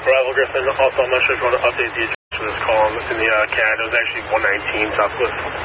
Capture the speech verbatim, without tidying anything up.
Bravo Griffin. Also, I'm not sure if you want to update the address for this call in the uh, C A D. It was actually one nineteen Southwest